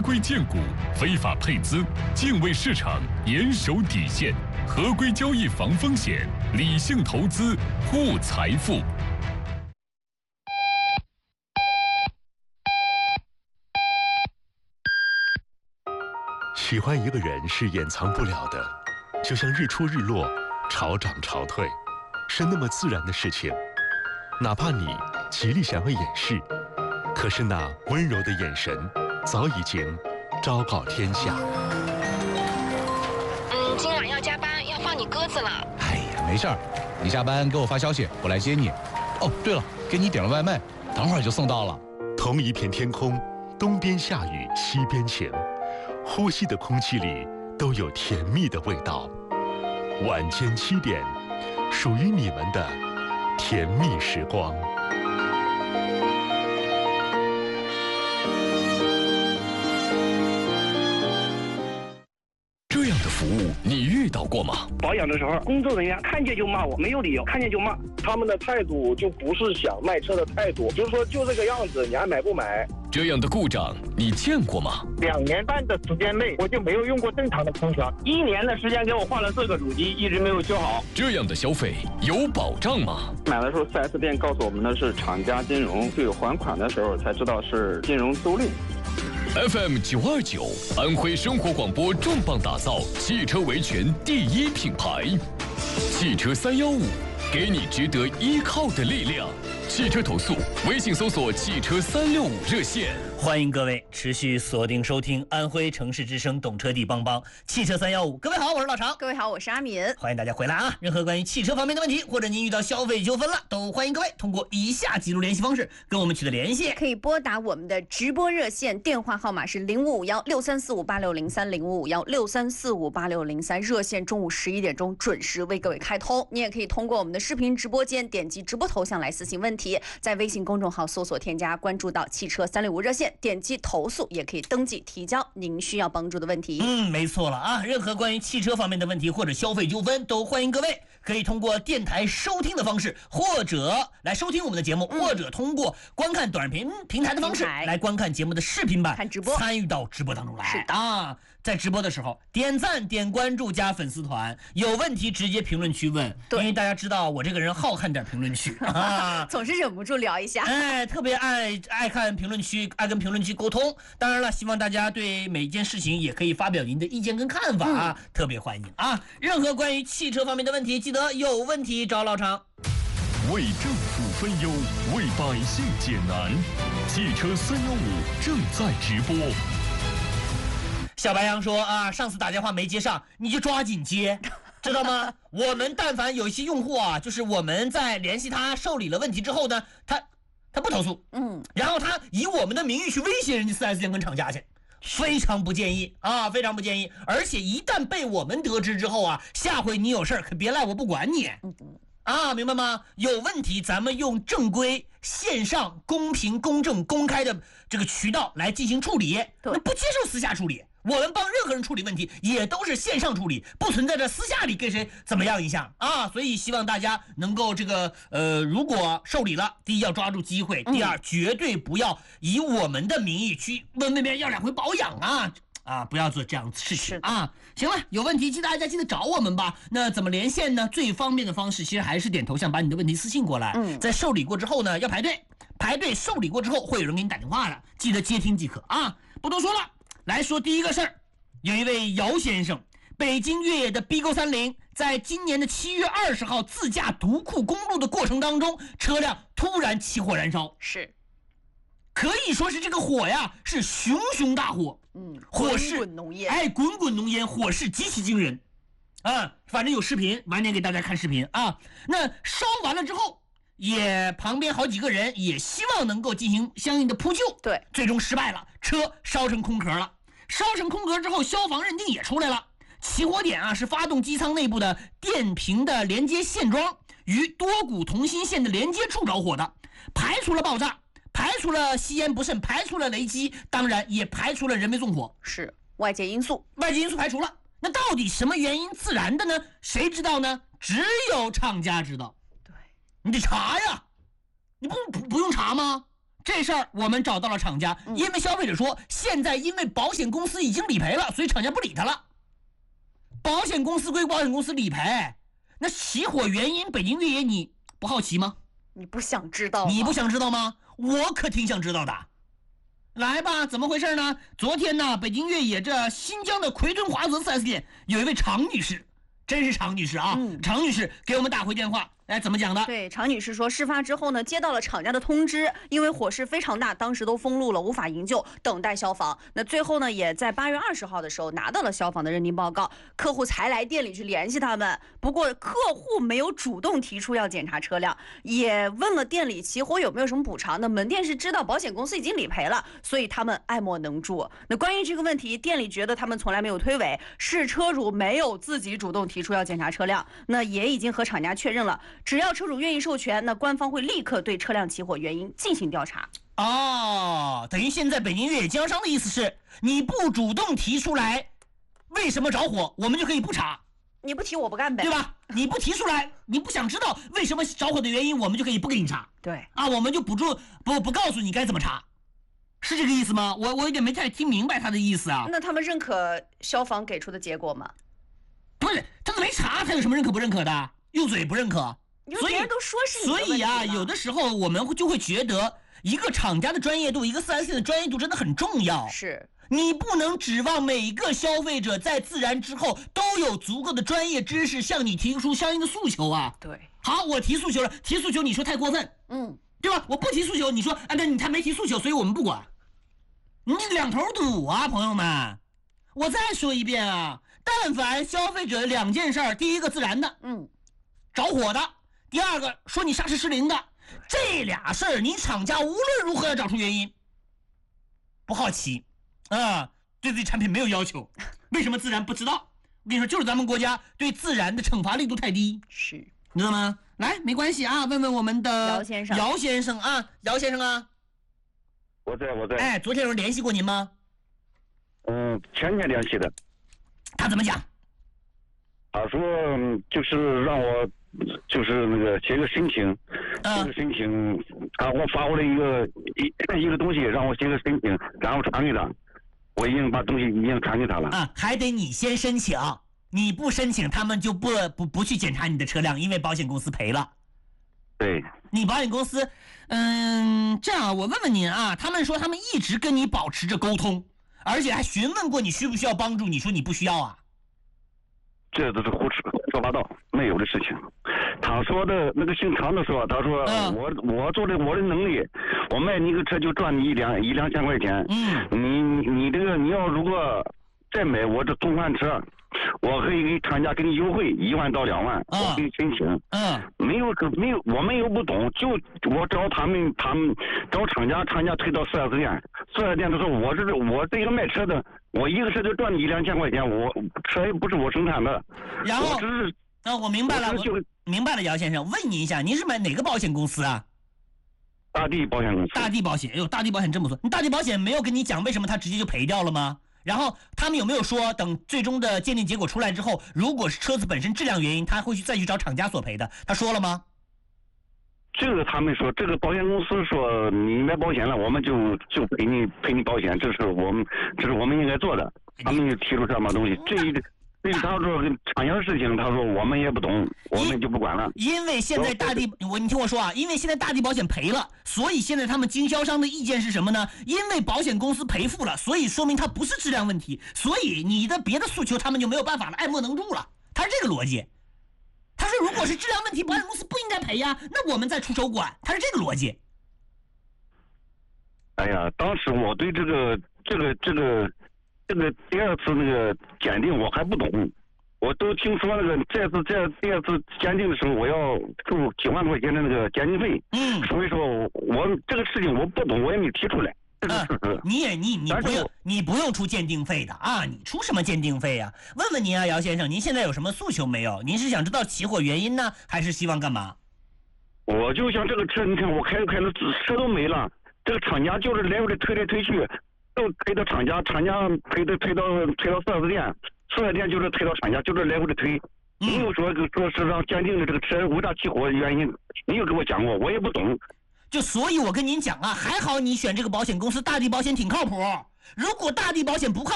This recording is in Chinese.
规荐股、非法配资，敬畏市场，严守底线，合规交易防风险，理性投资护财富。 喜欢一个人是掩藏不了的，就像日出日落、潮涨潮退，是那么自然的事情。哪怕你极力想要掩饰，可是那温柔的眼神早已经昭告天下。 今晚要加班，要放你鸽子了。 哎呀，没事儿，你下班给我发消息，我来接你。哦，对了，给你点了外卖，等会儿就送到了。 同一片天空，东边下雨，西边晴，呼吸的空气里都有甜蜜的味道。晚间7点，属于你们的甜蜜时光。 这样的服务你遇到过吗？ 保养的时候，工作人员看见就骂我，没有理由，看见就骂。 他们的态度就不是想卖车的态度，就是说就这个样子，你还买不买？ 这样的故障你见过吗 ？2年半的时间内，我就没有用过正常的空调。1年的时间给我换了4个主机，一直没有修好。 这样的消费有保障吗？ 买的时候 4S 店告诉我们的是厂家金融，对还款的时候才知道是金融租赁。 FM 929，安徽生活广播重磅打造汽车维权第一品牌，汽车315，给你值得依靠的力量。汽车投诉，微信搜索汽车365热线。 欢迎各位持续锁定收听安徽城市之声懂车帝帮帮汽车315。各位好，我是老常。 各位好，我是阿敏。 欢迎大家回来啊！任何关于汽车方面的问题，或者您遇到消费纠纷了，都欢迎各位通过以下几路联系方式跟我们取得联系。 可以拨打我们的直播热线，电话号码是055163458603，055163458603，热线中午11点钟准时为各位开通。你也可以通过我们的视频直播间点击直播头像来私信问题，在微信公众号搜索添加关注到汽车365热线，点击投诉也可以登记提交您需要帮助的问题。 没错了啊！任何关于汽车方面的问题或者消费纠纷，都欢迎各位可以通过电台收听的方式，或者来收听我们的节目，或者通过观看短视频平台的方式来观看节目的视频版， 看直播， 参与到直播当中来。 是的啊，在直播的时候点赞、点关注、加粉丝团，有问题直接评论区问。因为大家知道我这个人好看点评论区啊， 总是忍不住聊一下。 特别爱看评论区，爱跟评论区沟通。当然了，希望大家对每件事情也可以发表您的意见跟看法啊，特别欢迎啊！任何关于汽车方面的问题，记得有问题找老常。 为政府分忧，为百姓解难，汽车315正在直播。 小白杨说啊，上次打电话没接上，你就抓紧接，知道吗？我们但凡有一些用户啊，就是我们在联系他受理了问题之后呢，他不投诉，然后他以我们的名义去威胁人家 4S 店跟厂家去，非常不建议啊，非常不建议。而且一旦被我们得知之后啊，下回你有事儿可别赖我不管你。啊，明白吗？有问题咱们用正规、线上、公平、公正、公开的这个渠道来进行处理，那不接受私下处理。我们帮任何人处理问题也都是线上处理，不存在着私下里给谁怎么样一下啊！所以希望大家能够这个如果受理了，第一要抓住机会，第二绝对不要以我们的名义去问那边要2回保养啊，不要做这样的事情啊！行了，有问题大家记得找我们吧。那怎么连线呢？最方便的方式其实还是点头像，把你的问题私信过来。在受理过之后呢，要排队受理过之后会有人给你打电话的，记得接听即可啊！不多说了。来说第一个事儿，有一位姚先生，北京越野的 BQ30，在今年的7月20号自驾独库公路的过程当中，车辆突然起火燃烧，可以说是这个火呀是熊熊大火，火势滚滚浓烟， 滚滚浓烟，火势极其惊人啊！反正有视频，晚点给大家看视频啊。那烧完了之后，也旁边好几个人也希望能够进行相应的扑救，最终失败了，车烧成空壳了。烧成空壳之后，消防认定也出来了，起火点啊是发动机舱内部的电瓶的连接线桩与多股同心线的连接处着火的，排除了爆炸，排除了吸烟不慎，排除了雷击，当然也排除了人为纵火， 是外界因素排除了。那到底什么原因自燃的呢？谁知道呢？只有厂家知道。对，你得查呀，你不用查吗？ 这事儿我们找到了厂家，因为消费者说现在因为保险公司已经理赔了，所以厂家不理他了。保险公司归保险公司理赔，那起火原因北京越野你不好奇吗？ 你不想知道吗？ 你不想知道吗？我可挺想知道的。来吧，怎么回事呢？昨天呢，北京越野这新疆的奎顿华泽 4S 店有一位常女士，真是常女士啊，常女士给我们打回电话。哎，怎么讲的？ 对，常女士说，事发之后呢，接到了厂家的通知，因为火势非常大，当时都封路了，无法营救，等待消防。那最后呢，也在8月20号的时候拿到了消防的认定报告，客户才来店里去联系他们。不过客户没有主动提出要检查车辆，也问了店里起火有没有什么补偿。那门店是知道保险公司已经理赔了，所以他们爱莫能助。那关于这个问题，店里觉得他们从来没有推诿，是车主没有自己主动提出要检查车辆。那也已经和厂家确认了。只要车主愿意授权，那官方会立刻对车辆起火原因进行调查。 哦，等于现在北京越野经销商的意思是，你不主动提出来为什么着火，我们就可以不查。 你不提我不干呗， 对吧？你不提出来，你不想知道为什么着火的原因，我们就可以不给你查。 对啊，我们就不告诉你该怎么查，是这个意思吗？我有点没太听明白他的意思啊。 那他们认可消防给出的结果吗？ 不是，他都没查，他有什么认可不认可的？用嘴不认可， 所以别人都说是你的问题了。 所以啊，有的时候我们就会觉得，一个厂家的专业度，一个4S店的专业度真的很重要。 是， 你不能指望每个消费者在自燃之后都有足够的专业知识向你提出相应的诉求啊。 对， 好，我提诉求了，提诉求你说太过分，对吧？我不提诉求，你说啊，那你还没提诉求，所以我们不管。你两头堵啊，朋友们。我再说一遍啊，但凡消费者2件事儿，第一个自燃的，着火的，第二个说你刹车失灵的，这俩事儿你厂家无论如何要找出原因。不好奇啊，对自己产品没有要求，为什么自燃不知道？我跟你说，就是咱们国家对自燃的惩罚力度太低， 是， 你知道吗？来，没关系啊，问问我们的姚先生。 姚先生啊，姚先生啊， 我在。 哎，昨天有人联系过您吗？ 前天联系的。 他怎么讲？ 他说就是让我就是那个写个申请，这个申请，他给我发过来一个东西，让我写个申请，然后传给他。我已经把东西已经传给他了。 啊，还得你先申请，你不申请，他们就不去检查你的车辆，因为保险公司赔了。 对。 你保险公司，这样我问问您啊，他们说他们一直跟你保持着沟通，而且还询问过你需不需要帮助，你说你不需要啊？ 这都是胡说八道，没有的事情。他说的那个姓常的说，他说我做的我的能力，我卖你个车就赚你一两千块钱。你这个你要如果再买我这同款车，我可以给厂家给你优惠1万到2万，我可以申请。没有，我们又不懂，就我找他们找厂家推到4S店都说我这个卖车的，我一个车就赚你1-2千块钱，我车也不是我生产的。 然后我只是我明白了，明白了，姚先生，问您一下，您是买哪个保险公司啊？ 大地保险公司。 大地保险，哎呦，大地保险真不错。你大地保险没有跟你讲为什么他直接就赔掉了吗？然后他们有没有说，等最终的鉴定结果出来之后，如果是车子本身质量原因，他会再去找厂家索赔的？他说了吗？ 这个他们说，这个保险公司说你买保险了，我们就赔你保险，这是我们应该做的。他们就提出这么东西，对他说厂家的事情，他说我们也不懂，我们就不管了。 因为现在你听我说啊，因为现在大地保险赔了，所以现在他们经销商的意见是什么呢？因为保险公司赔付了，所以说明它不是质量问题，所以你的别的诉求他们就没有办法了，爱莫能助了。他是这个逻辑。他说如果是质量问题，保险公司不应该赔呀，那我们再出手管，他是这个逻辑。 哎呀，当时我对这个第二次那个鉴定我还不懂，我都听说那个第二次鉴定的时候，我要付几万块钱的那个鉴定费。所以说我这个事情我不懂，我也没提出来。 你不用出鉴定费的啊，你出什么鉴定费啊？问问您啊，姚先生，您现在有什么诉求没有？您是想知道起火原因呢，还是希望干嘛？ 我就想这个车，你看我开了车都没了，这个厂家就是来回的推来推去。都推到厂家推到4S店就是推到厂家，就是来回的推。你又说是让鉴定的这个车为啥起火的原因，你又给我讲过，我也不懂。 就所以我跟您讲啊，还好你选这个保险公司大地保险挺靠谱。如果大地保险不靠